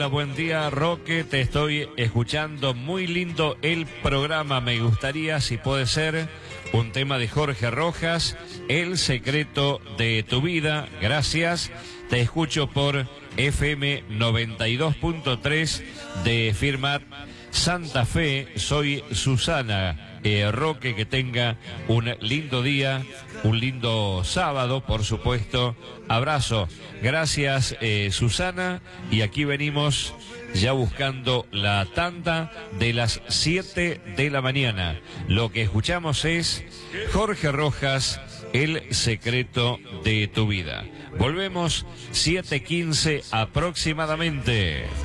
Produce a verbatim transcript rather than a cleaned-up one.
Hola, buen día, Roque, te estoy escuchando, muy lindo el programa, me gustaría, si puede ser, un tema de Jorge Rojas, El secreto de tu vida, gracias, te escucho por F M noventa y dos punto tres de Firmat Santa Fe, soy Susana. Eh, Roque, que tenga un lindo día, un lindo sábado, por supuesto. Abrazo. Gracias, eh, Susana. Y aquí venimos ya buscando la tanda de las siete de la mañana. Lo que escuchamos es Jorge Rojas, El secreto de tu vida. Volvemos siete quince aproximadamente.